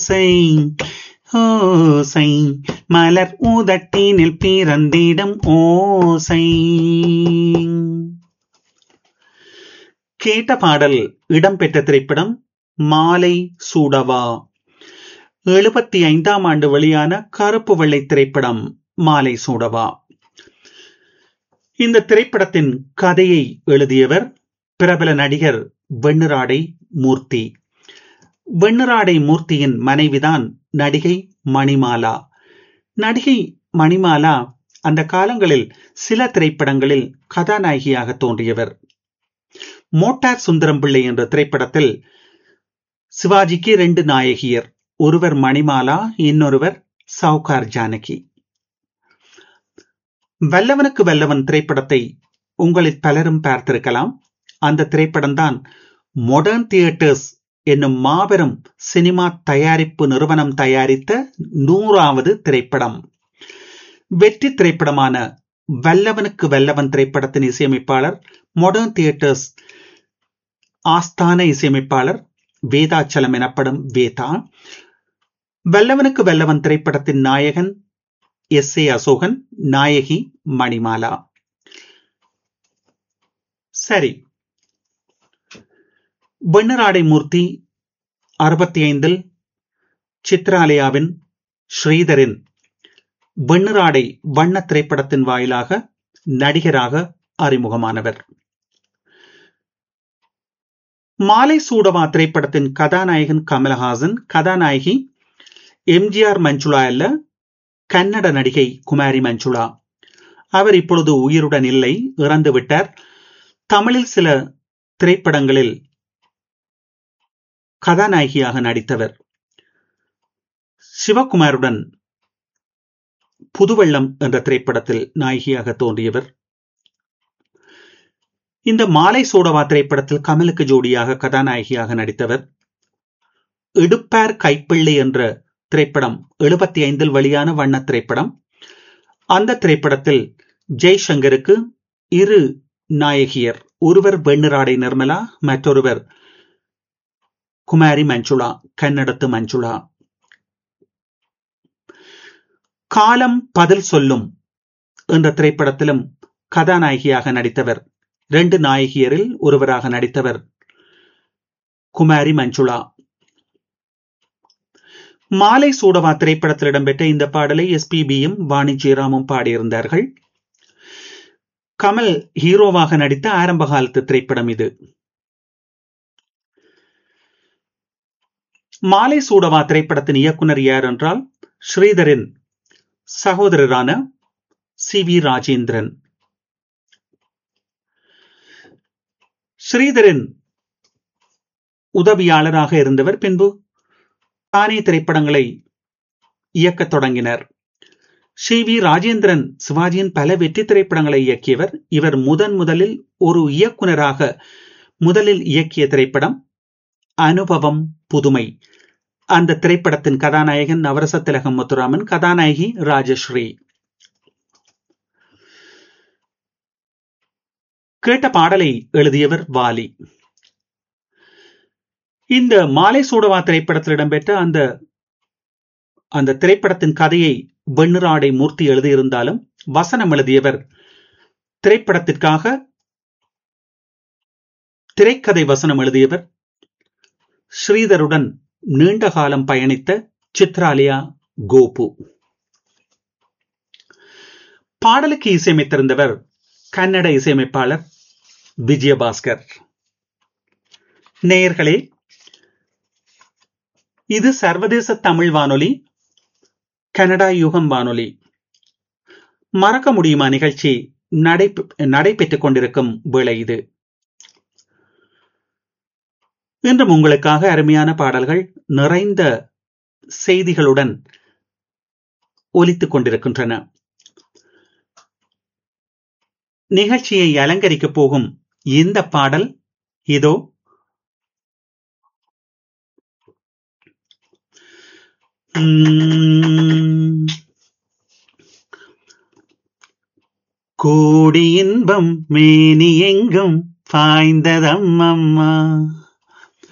ஓசை ஓசை மலர் உதட்டினில் பிறந்திடும் ஓசை. கேட்ட பாடல் இடம்பெற்ற திரைப்படம் மாலை சூடவா. 75ஆம் ஆண்டு வெளியான கருப்பு வெள்ளை திரைப்படம் மாலை சூடவா. இந்த திரைப்படத்தின் கதையை எழுதியவர் பிரபல நடிகர் வெண்ணிராடை மூர்த்தி. வெண்ணிராடை மூர்த்தியின் மனைவிதான் நடிகை மணிமாலா. நடிகை மணிமாலா அந்த காலங்களில் சில திரைப்படங்களில் கதாநாயகியாக தோன்றியவர். மோட்டார் சுந்தரம் பிள்ளை என்ற திரைப்படத்தில் சிவாஜிக்கு 2 நாயகியர், ஒருவர் மணிமாலா, இன்னொருவர் சவுகார் ஜானகி. வல்லவனுக்கு வல்லவன் திரைப்படத்தை உங்களில் பலரும் பார்த்திருக்கலாம். அந்த திரைப்படம்தான் மாடர்ன் தியேட்டர்ஸ் என்னும் மாபெரும் சினிமா தயாரிப்பு நிறுவனம் தயாரித்த 100வது திரைப்படம். வெற்றி திரைப்படமான வல்லவனுக்கு வல்லவன் திரைப்படத்தின் இசையமைப்பாளர் மாடர்ன் தியேட்டர்ஸ் ஆஸ்தான இசையமைப்பாளர் வேதாச்சலம் எனப்படும் வேதா. வல்லவனுக்கு வல்லவன் திரைப்படத்தின் நாயகன் S.A. அசோகன், நாயகி மணிமாலா. சரி, வெண்ணிராடை மூர்த்தி 65இல் சித்ராலயாவின் ஸ்ரீதரின் வெண்ணிராடை வண்ண திரைப்படத்தின் வாயிலாக நடிகராக அறிமுகமானவர். மாலை சூடவா திரைப்படத்தின் கதாநாயகன் கமலஹாசன், கதாநாயகி எம்ஜிஆர் மஞ்சுளா அல்ல, கன்னட நடிகை குமாரி மஞ்சுளா. அவர் இப்பொழுது உயிருடன் இல்லை, இறந்து விட்டார். தமிழில் சில திரைப்படங்களில் கதாநாயகியாக நடித்தவர். சிவகுமாருடன் புதுவெள்ளம் என்ற திரைப்படத்தில் நாயகியாக தோன்றியவர். இந்த மாலை சோடவா திரைப்படத்தில் கமலுக்கு ஜோடியாக கதாநாயகியாக நடித்தவர். இடுப்பார் கைப்பிள்ளை என்ற திரைப்படம் 75இல் வெளியான வண்ண திரைப்படம். அந்த திரைப்படத்தில் ஜெய்சங்கருக்கு 2 நாயகியர், ஒருவர் வெண்ணிராடை நிர்மலா, மற்றொருவர் குமாரி மஞ்சுளா, கன்னடத்து மஞ்சுளா. காலம் பதில் சொல்லும் என்ற திரைப்படத்திலும் கதாநாயகியாக நடித்தவர். 2 நாயகியரில் ஒருவராக நடித்தவர் குமாரி மஞ்சுளா. மாலை சூடவா திரைப்படத்தில் இடம்பெற்ற இந்த பாடலை SPBயும் வாணி ஜெயராமும் பாடியிருந்தார்கள். கமல் ஹீரோவாக நடித்த ஆரம்ப காலத்து திரைப்படம் இது. மாலை சூடவா திரைப்படத்தின் இயக்குனர் யார் என்றால் ஸ்ரீதரின் சகோதரரான C.V. ராஜேந்திரன். ஸ்ரீதரின் உதவியாளராக இருந்தவர். பின்பு தானே திரைப்படங்களை இயக்கத் தொடங்கினர். C.V. ராஜேந்திரன் சிவாஜியின் பல வெற்றி திரைப்படங்களை இயக்கியவர். இவர் முதலில் ஒரு இயக்குனராக முதலில் இயக்கிய திரைப்படம் அனுபவம் புதுமை. அந்த திரைப்படத்தின் கதாநாயகன் நவரச திலகம் முத்துராமன், கதாநாயகி ராஜஸ்ரீ. கேட்ட பாடலை எழுதியவர் வாலி. இந்த மாலை சூடவா திரைப்படத்தில் இடம்பெற்ற அந்த திரைப்படத்தின் கதையை வெண்ணிராடை மூர்த்தி எழுதியிருந்தாலும் வசனம் எழுதியவர் திரைப்படத்திற்காக திரைக்கதை வசனம் எழுதியவர் ஸ்ரீதருடன் நீண்ட காலம் பயணித்த சித்ராலயா கோபு. பாடலுக்கு இசையமைத்திருந்தவர் கன்னட இசையமைப்பாளர் விஜயபாஸ்கர். நேயர்களே, இது சர்வதேச தமிழ் வானொலி, கனடா யுகம் வானொலி. மறக்க முடியுமா நிகழ்ச்சி நடைபெற்றுக் கொண்டிருக்கும் வேளை இது. இன்றும் உங்களுக்காக அருமையான பாடல்கள் நிறைந்த செய்திகளுடன் ஒலித்துக் கொண்டிருக்கின்றன. நிகழ்ச்சியை அலங்கரிக்கப் போகும் இந்த பாடல் இதோ. கோடி இன்பம் மேனி எங்கும் பாய்ந்ததம்மம்மா,